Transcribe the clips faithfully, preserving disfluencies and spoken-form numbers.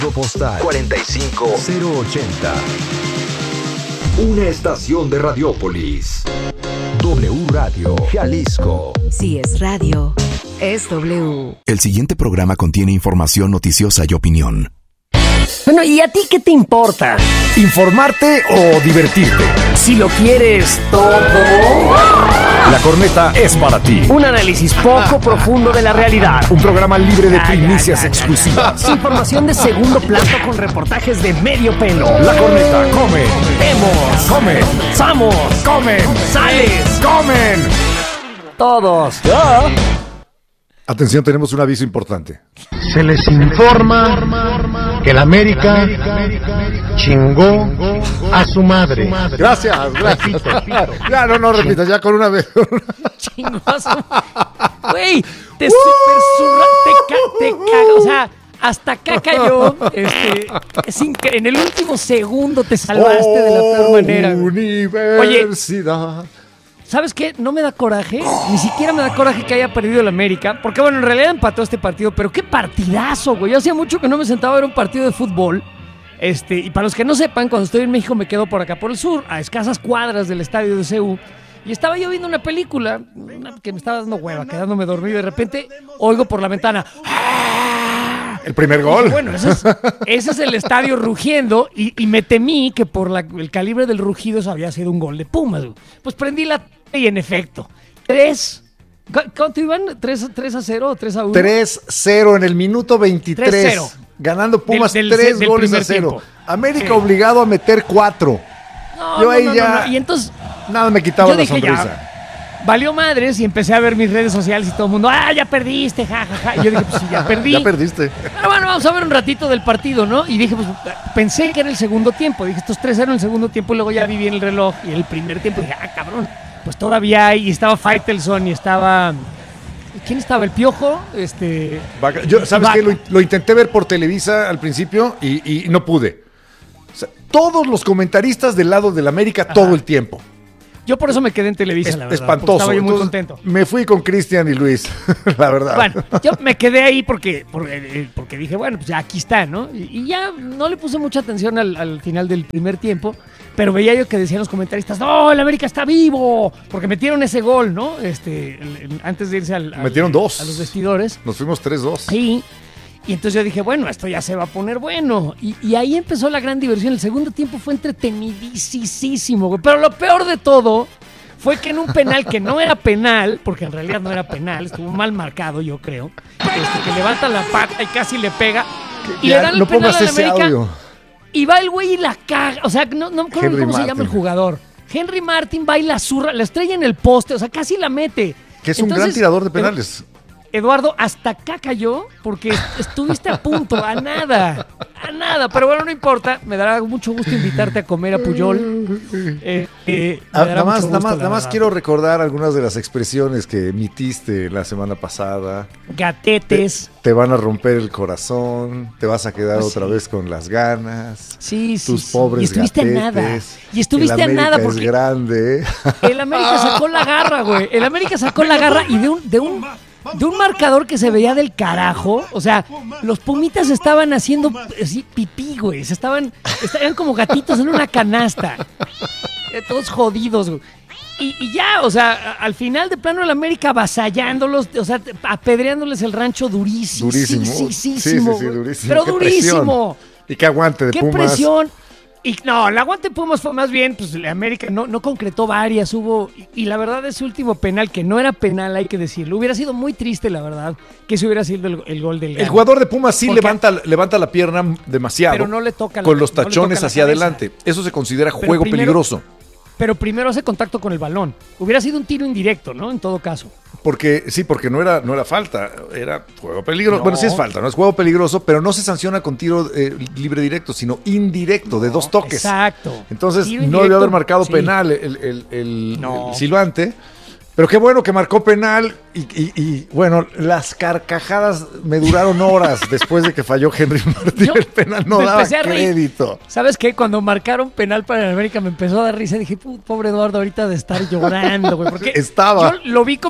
Postal cuarenta y cinco cero ochenta. Una estación de Radiópolis. W Radio Jalisco. Si es radio, es W. El siguiente programa contiene información noticiosa y opinión. Bueno, ¿y a ti qué te importa? ¿Informarte o divertirte? Si lo quieres todo... La corneta es para ti. Un análisis poco profundo de la realidad. Un programa libre de Ay, primicias ay, ay, exclusivas. Información de segundo plano con reportajes de medio pelo. La corneta come. Vemos. Come. Somos. Comen. Sales. Comen. Todos. Atención, tenemos un aviso importante. Se les informa que el América chingó a su madre. Gracias, gracias. Ya, no, no repitas, ya con una vez. Chingoso. Güey, te super surra, te, ca- te caga, o sea, hasta acá cayó. Este, es incre- en el último segundo te salvaste Oh, de la peor manera. Universidad. Oye, ¿sabes qué? No me da coraje, ni siquiera me da coraje que haya perdido el América, porque bueno, en realidad empató este partido, pero qué partidazo, güey. Yo hacía mucho que no me sentaba a ver un partido de fútbol. Este, y para los que no sepan, cuando estoy en México me quedo por acá por el sur, a escasas cuadras del estadio de C U. Y estaba yo viendo una película una que me estaba dando hueva, quedándome dormido. Y de repente oigo por la ventana. El primer gol. Y bueno, ese es, ese es el estadio rugiendo. Y, y me temí que por la, el calibre del rugido eso había sido un gol de Pumas. Güey. Pues prendí la t- y en efecto, tres. ¿Cuánto iban? ¿tres a cero o tres a uno? tres cero en el minuto veintitrés. tres cero. Ganando Pumas Del- del- tres del goles a primer cero. tiempo. América Sí. obligado a meter cuatro. No, Yo no, ahí no, ya- no, no. Y entonces Nada me quitaba yo la dije, sonrisa. ya, valió madres y empecé a ver mis redes sociales y todo el mundo, ah, ya perdiste, jajaja. Ja, ja. Y yo dije, pues sí, ya perdí. Ya perdiste. Pero bueno, vamos a ver un ratito del partido, ¿no? Y dije, pues pensé que era el segundo tiempo. Dije, estos tres eran el segundo tiempo y luego ya vi bien el reloj y el primer tiempo dije, ah, cabrón, pues todavía hay. Y estaba Faitelson y estaba... ¿Quién estaba? ¿El Piojo? Este... Vaca- Yo, ¿sabes Vaca. qué? Lo, lo intenté ver por Televisa al principio y, y no pude. O sea, todos los comentaristas del lado del América Ajá. todo el tiempo. Yo por eso me quedé en Televisa, Es- la verdad. espantoso. Estaba yo muy Entonces, contento. Me fui con Cristian y Luis, la verdad. Bueno, yo me quedé ahí porque, porque, porque dije, bueno, pues ya aquí está, ¿no? Y, y ya no le puse mucha atención al, al final del primer tiempo, pero veía yo que decían los comentaristas, no, el América está vivo, porque metieron ese gol, ¿no? Este, el- el- antes de irse al, al- Metieron dos. a los vestidores. Nos fuimos tres dos. Sí. Y entonces yo dije, bueno, esto ya se va a poner bueno. Y, y ahí empezó la gran diversión. El segundo tiempo fue entretenidísimo, güey. Pero lo peor de todo fue que en un penal que no era penal, porque en realidad no era penal, estuvo mal marcado, yo creo, este, que levanta la pata y casi le pega. Y Ya, le dan el no penal pongas al ese América. audio. Y va el güey y la caga. O sea, no, no me acuerdo Henry cómo se llama Martin. el jugador. Henry Martin va y la zurra, la estrella en el poste, o sea, casi la mete. Que es un Entonces, gran tirador de pero- penales. Eduardo, hasta acá cayó porque estuviste a punto, a nada, a nada. Pero bueno, no importa, me dará mucho gusto invitarte a comer a Puyol. Eh, eh, me Ah, dará nada más, mucho nada gusto, más, la nada más verdad. quiero recordar algunas de las expresiones que emitiste la semana pasada. Te, Gatetes. te van a romper el corazón, te vas a quedar Ah, otra sí. vez con las ganas. Sí, sí, Tus sí. pobres Y estuviste gatetes. a nada. Y estuviste El a nada América porque es grande. el América sacó la garra, güey. El América sacó la garra y de un, de un, de un marcador que se veía del carajo. O sea, los pumitas estaban haciendo así pipí, güey. Se estaban, estaban como gatitos en una canasta. Eh, Todos jodidos, güey. Y, y ya, o sea, a- al final de plano el América avasallándolos, o sea, te- apedreándoles el rancho durísimo. Durísimo. Sí, sí, Sí, sí, sí, sí, güey. durísimo. Pero Qué durísimo. presión. Y qué aguante de ¡Qué Pumas. presión! Y no, el aguante de Pumas fue más bien, pues el América no, no concretó varias, hubo, y, y la verdad ese último penal, que no era penal, hay que decirlo, hubiera sido muy triste, la verdad, que ese hubiera sido el, el gol del El gane. jugador de Pumas sí Porque- levanta, levanta la pierna demasiado. Pero no le toca la- con los no le tachones toca la hacia cabeza. adelante. Eso se considera Pero juego primero- peligroso. Pero primero hace contacto con el balón. Hubiera sido un tiro indirecto, ¿no? En todo caso. Porque, sí, porque no era, no era falta, era juego peligroso. No. Bueno, sí es falta, no es juego peligroso, pero no se sanciona con tiro eh, libre directo, sino indirecto, de dos toques. Exacto. Entonces, Tiro no indirecto, debió haber marcado sí. penal el, el, el- No. el silbante. Pero qué bueno que marcó penal y, y- y, bueno, las carcajadas me duraron horas después de que falló Henry Martín. Yo El penal no me daba empecé a reír. crédito. ¿Sabes qué? Cuando marcaron penal para el América me empezó a dar risa. Dije, "Pu- pobre Eduardo, ahorita de estar llorando, güey. Porque Estaba. yo lo vi como,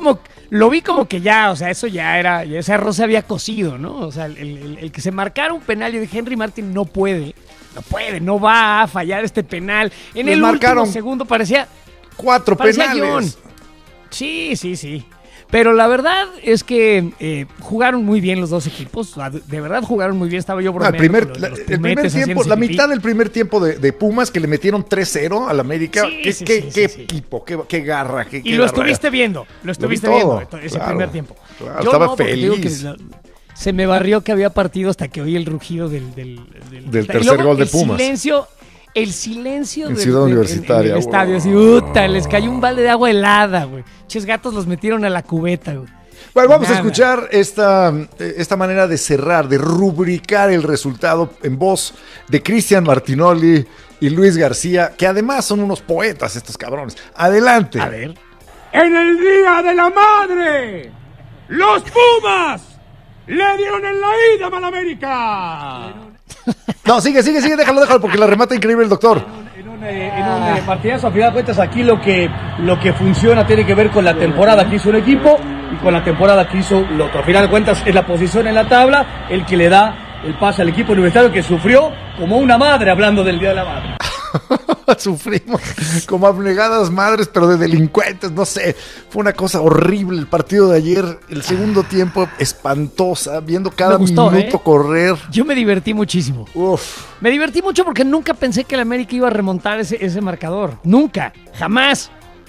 lo vi como que ya, o sea, eso ya era, ya ese arroz se había cocido, ¿no? O sea, el, el, el que se marcara un penal, yo dije, Henry Martin no puede, no puede, no va a fallar este penal. En Les el marcaron último segundo parecía... Cuatro parecía penales. guión. Sí, sí, sí. Pero la verdad es que eh, jugaron muy bien los dos equipos. De verdad jugaron muy bien. Estaba yo bromeando. Ah, el primer, con la, los el primer pumetes tiempo, haciéndose la pipí. mitad del primer tiempo de, de Pumas que le metieron tres cero al América. Sí, ¿Qué, sí, qué, sí, qué sí, sí. equipo? Qué, qué garra. Qué, Y qué lo garra. estuviste viendo. Lo estuviste vi viendo todo, ese claro, primer tiempo. claro, Yo estaba no, porque te digo que feliz. la- se me barrió que había partido hasta que oí el rugido del, del, del, Del y tercer luego gol de el Pumas. Silencio, el silencio En del- Ciudad del- Universitaria, en el estadio. Así, wow. puta, les cayó un balde de agua helada, güey. Ches gatos los metieron a la cubeta, güey. Bueno, vamos Nada. a escuchar esta, esta manera de cerrar, de rubricar el resultado en voz de Cristian Martinoli y Luis García, que además son unos poetas estos cabrones. Adelante. A ver. En el Día de la Madre, los Pumas le dieron en la ida a América. No, sigue, sigue, sigue, déjalo, déjalo, porque la remata increíble el doctor. En un, eh, en un eh, partidazo, a final de cuentas, aquí lo que, lo que funciona tiene que ver con la temporada que hizo el equipo y con la temporada que hizo el otro. A final de cuentas, es la posición en la tabla el que le da el pase al equipo universitario que sufrió como una madre, hablando del Día de la Madre. Sufrimos como abnegadas madres, pero de delincuentes, no sé. Fue una cosa horrible el partido de ayer. El segundo tiempo, espantosa, viendo cada Me gustó, minuto ¿eh? correr. Yo me divertí muchísimo. Uf. Me divertí mucho porque nunca pensé que el América iba a remontar ese, ese marcador. Nunca. Jamás.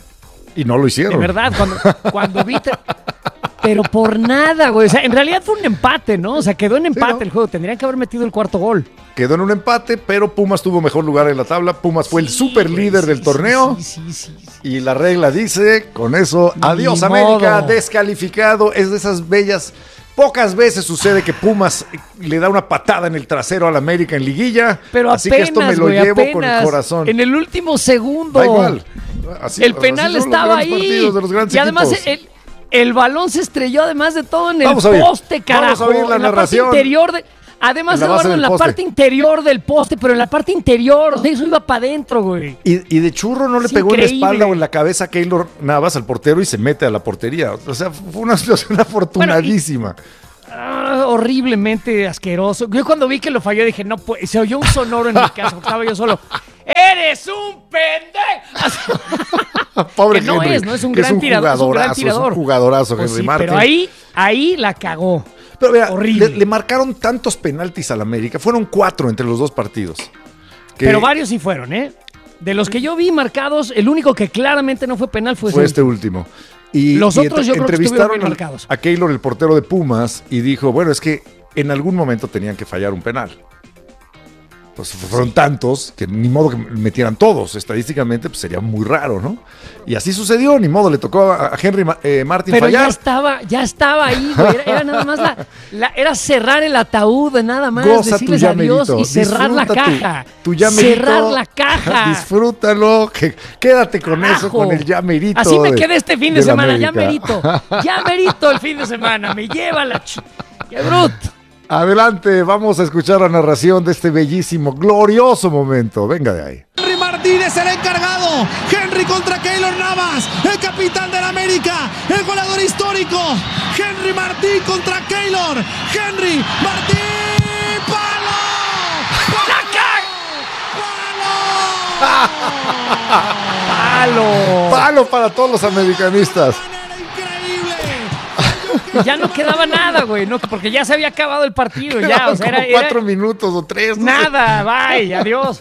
Y no lo hicieron. De verdad, cuando, cuando vi... te- Pero por nada, güey. O sea, en realidad fue un empate, ¿no? O sea, quedó en empate ¿no? el juego. Tendrían que haber metido el cuarto gol. Quedó en un empate, pero Pumas tuvo mejor lugar en la tabla. Pumas fue el Sí, super güey, líder sí, del sí, torneo. Sí, sí, sí, sí. Y la regla dice, con eso, Ni adiós modo. América, descalificado. Es de esas bellas, pocas veces sucede que Pumas le da una patada en el trasero al América en liguilla. Pero así apenas, que esto me lo güey, llevo con el apenas. corazón. En el último segundo. Da igual. Así- El penal así son los estaba grandes ahí. partidos de los grandes Y además equipos. el, el balón se estrelló además de todo en el Vamos a oír. poste, carajo. Vamos a oír la en narración. La parte interior de, además En la el base balón en del la poste. parte interior del poste, pero en la parte interior. O sea, eso iba para adentro, güey. Y, y de churro no le Es pegó en increíble. la espalda o en la cabeza a Keylor Navas, al portero, y se mete a la portería. O sea, fue una situación afortunadísima. Ah, horriblemente asqueroso. Yo cuando vi que lo falló dije, no puede. Se oyó un sonoro en mi casa, porque estaba yo solo. ¡Eres un pendejo! Pobre que no Henry, es, no es un que gran tirador, es un gran jugadorazo, tirador. Es un jugadorazo, Pues Henry sí, Martin. pero ahí, ahí la cagó. Pero mira, horrible. Le, le marcaron tantos penaltis al América. Fueron cuatro entre los dos partidos. Que Pero varios sí fueron, ¿eh? De los que yo vi marcados, el único que claramente no fue penal fue, fue ese este último. Y, Los y otros yo creo que entrevistaron estuvieron bien marcados. a Keylor, el portero de Pumas, y dijo, bueno, es que en algún momento tenían que fallar un penal. Pues fueron tantos que ni modo que metieran todos. Estadísticamente pues sería muy raro, ¿no? Y así sucedió, ni modo, le tocó a a Henry Ma- eh, Martin Pero ya fallar. estaba, ya estaba ahí, güey. Era, era nada más la, la- era cerrar el ataúd, nada más, Goza tu decirles adiós llamerito. y cerrar la Disfruta tu- caja. Tu, llamerito. cerrar la caja. Disfrútalo. Que, quédate con eso, Carajo. con el llamerito. Así me de- quedé este fin de, la semana, ya América. merito. Ya merito el fin de semana. Me lleva la ch... ¡Qué bruto! Adelante, vamos a escuchar la narración de este bellísimo, glorioso momento. Venga de ahí. Henry Martínez, el encargado. Henry contra Keylor Navas, el capitán del América, el goleador histórico. Henry Martín contra Keylor. Henry Martín, ¡palo! ¡Palo! Palo para todos los americanistas. Y ya no quedaba nada, güey. No, porque ya se había acabado el partido. Ya, Quedaban o sea, era, como era- cuatro minutos o tres. no sé. nada. Bye, adiós.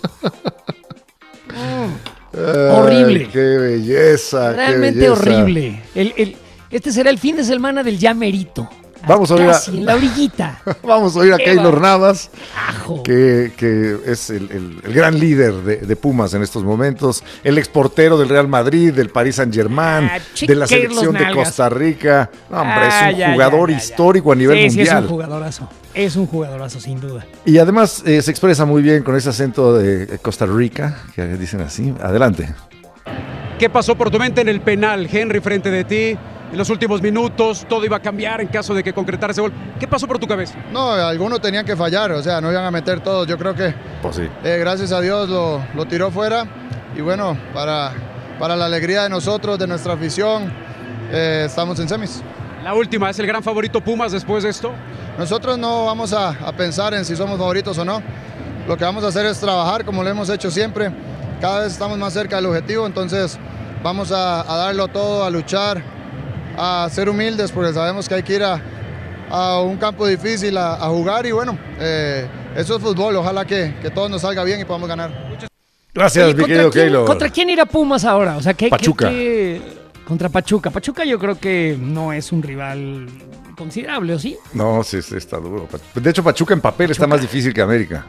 Mm. Ay, Horrible. Qué belleza. qué Realmente belleza. horrible. El, el- este será el fin de semana del ya merito. Vamos a oír a- Casi, en la orillita. Vamos a oír a Qué Keylor va- Navas, Ajo. que, que es el, el- el gran líder de, de Pumas en estos momentos, el exportero del Real Madrid, del Paris Saint Germain, Ah, de la chiquear los selección de nalgas. Costa Rica. No, hombre, Ah, es un ya, jugador ya, ya, ya. histórico a nivel Sí, sí, mundial. es un jugadorazo. Es un jugadorazo, sin duda. Y además eh, se expresa muy bien con ese acento de Costa Rica, que dicen así. Adelante. ¿Qué pasó por tu mente en el penal, Henry, frente de ti? En los últimos minutos todo iba a cambiar en caso de que concretara ese gol. ¿Qué pasó por tu cabeza? No, algunos tenían que fallar, o sea, no iban a meter todos. Yo creo que Pues sí. eh, gracias a Dios lo, lo tiró fuera. Y bueno, para, para la alegría de nosotros, de nuestra afición, eh, estamos en semis. La última, ¿es el gran favorito Pumas después de esto? Nosotros no vamos a, a pensar en si somos favoritos o no. Lo que vamos a hacer es trabajar como lo hemos hecho siempre. Cada vez estamos más cerca del objetivo, entonces vamos a, a darlo todo, a luchar, a ser humildes, porque sabemos que hay que ir a, a un campo difícil a, a jugar y bueno, eh, eso es fútbol. Ojalá que, que todo nos salga bien y podamos ganar. Gracias, Oye, mi ¿contra querido quién- Keylor. ¿Contra quién irá Pumas ahora? O sea, ¿qué, Pachuca. qué- qué- contra Pachuca. Pachuca yo creo que no es un rival considerable, ¿o sí? No, sí, sí, está duro. De hecho, Pachuca en papel está más difícil que América.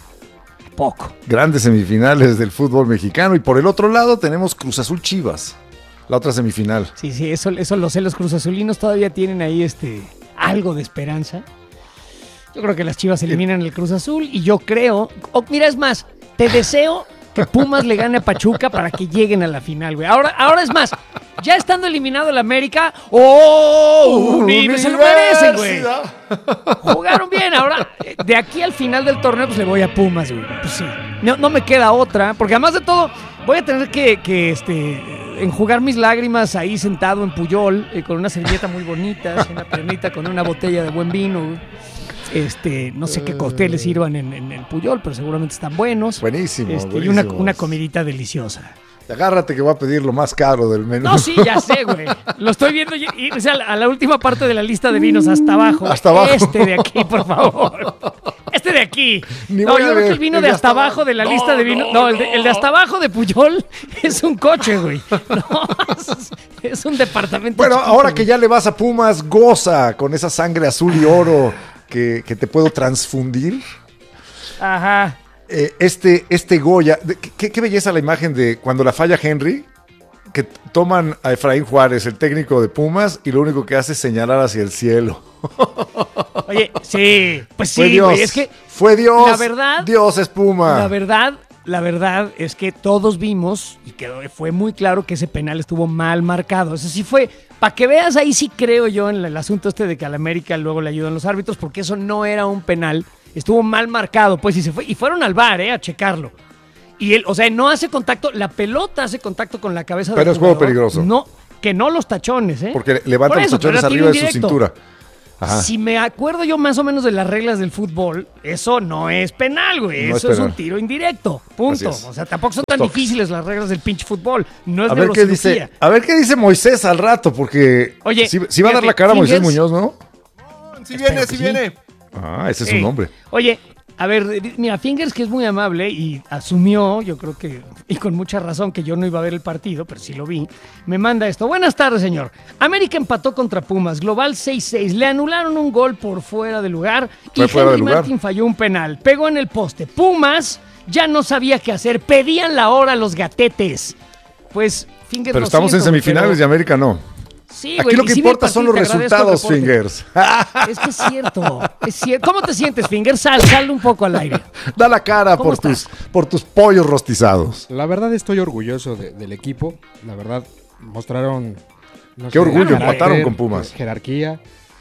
Poco. Grandes semifinales del fútbol mexicano. Y por el otro lado tenemos Cruz Azul Chivas, la otra semifinal. Sí, sí, eso, eso lo sé. Los cruzazulinos todavía tienen ahí este algo de esperanza. Yo creo que las Chivas eliminan el Cruz Azul y yo creo... oh, mira, es más, te deseo que Pumas le gane a Pachuca para que lleguen a la final, güey. Ahora, ahora es más, ya estando eliminado el América, ¡oh! Uni- se lo merecen, güey. Jugaron bien. Ahora, eh, de aquí al final del torneo, pues le voy a Pumas, güey. Pues sí. No, no me queda otra, porque además de todo, voy a tener que, que este, enjugar mis lágrimas ahí sentado en Puyol, eh, con una servilleta muy bonita, una piernita con una botella de buen vino, güey. Este, no sé qué cócteles sirvan en, en el Puyol, pero seguramente están buenos. Buenísimo, Este, y una, buenísimos. una comidita deliciosa. Agárrate que voy a pedir lo más caro del menú. No, sí, ya sé, güey. Lo estoy viendo y- y, o sea, a la última parte de la lista de vinos, hasta abajo. Hasta abajo. Este de aquí, por favor. Este de aquí. Ni No, voy a yo creo ver. que el vino El de de hasta hasta abajo abajo. de la No, lista de vinos. no, No, el de, el de hasta abajo de Puyol es un coche, güey. No, es, es un departamento. Bueno, chiquito, ahora güey. que ya le vas a Pumas, goza con esa sangre azul y oro que, que te puedo transfundir. Ajá. Eh, este, este Goya, de- qué, qué belleza la imagen de cuando la falla Henry, que toman a Efraín Juárez, el técnico de Pumas, y lo único que hace es señalar hacia el cielo. Oye, sí. Pues Fue sí, Dios, güey. Es que fue Dios. la verdad- Dios es Puma. La verdad, la verdad es que todos vimos y quedó, fue muy claro que ese penal estuvo mal marcado. Eso sí fue, para que veas, ahí sí creo yo en el, el asunto este de que al América luego le ayudan los árbitros, porque eso no era un penal, estuvo mal marcado, pues, y se fue, y fueron al V A R, eh, a checarlo. Y él, o sea, no hace contacto, la pelota hace contacto con la cabeza del Pero es juego jugador. peligroso. No, que no los tachones, ¿eh? Porque levanta Por los eso, pero tachones era tiro arriba de su indirecto. cintura. Ajá. Si me acuerdo yo más o menos de las reglas del fútbol, eso no es penal, güey. No es eso es, penal. un tiro indirecto. Punto. Así es. O sea, tampoco son tan Toques. difíciles las reglas del pinche fútbol. No es A ver qué neurocirugía. dice, a ver qué dice Moisés al rato, porque Oye, si, si va a dar fíjate, la cara a Moisés Fingers- Muñoz, ¿no? Si viene, Espero si que viene. Ah, ese es Ey, su nombre. Oye, a ver, di- mira, Fingers, que es muy amable y asumió, yo creo que, y con mucha razón, que yo no iba a ver el partido, pero sí lo vi, me manda esto. Buenas tardes, señor. América empató contra Pumas, global seis seis. Le anularon un gol por fuera de lugar y Fue fuera de Henry lugar. Martin falló un penal. Pegó en el poste. Pumas ya no sabía qué hacer. Pedían la hora a los gatetes. Pues, Fingers, Pero lo estamos en siento, güey, semifinales pero- y América no. Sí, Aquí güey, lo y que sí vi el importa son partido, los te agradezco el resultados, reporte. Fingers. Es que es cierto, es cierto. ¿Cómo te sientes, Fingers? Sal, sal un poco al aire. Da la cara ¿Cómo por tus, estás? por tus pollos rostizados. La verdad estoy orgulloso de- del equipo. La verdad mostraron... no Qué orgullo, carácter, empataron con Pumas. Jerarquía.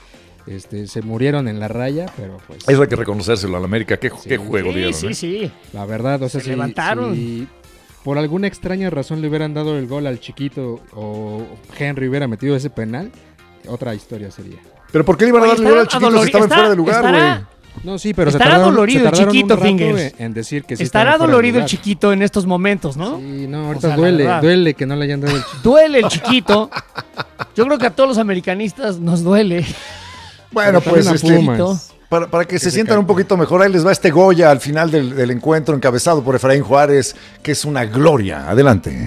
Este, se murieron en la raya, pero pues... Eso hay que reconocérselo al América. Qué, qué juego Sí, dieron. sí, ¿eh? sí. La verdad, o sea, Se si, levantaron. si por alguna extraña razón le hubieran dado el gol al chiquito o Henry hubiera metido ese penal, otra historia sería. Pero ¿por qué le iban a Oye, darle gol al estará chiquito si adolori- estaban está- fuera de lugar, estará- güey? No, sí, pero Estará se tardaron, dolorido se el tardaron chiquito, un rato Fingers. en, en decir que sí Estará estaban fuera de dolorido el lugar. chiquito en estos momentos, ¿no? Sí, no, O ahorita sea, la duele, verdad. duele que no le hayan dado el chiquito. Duele el chiquito. Yo creo que a todos los americanistas nos duele. Bueno, Pero pues también a este, Pumas. para, para que, se, se sientan cae. un poquito mejor, ahí les va este Goya al final del, del encuentro encabezado por Efraín Juárez, que es una gloria. Adelante.